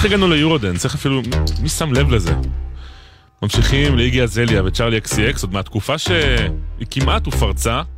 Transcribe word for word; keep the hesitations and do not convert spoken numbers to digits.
איך הגענו ליורודנס? איך אפילו... מי שם לב לזה? ממשיכים לאיגי אזליה וצ'רלי אקסי אקס, עוד מהתקופה שהיא כמעט ופרצה,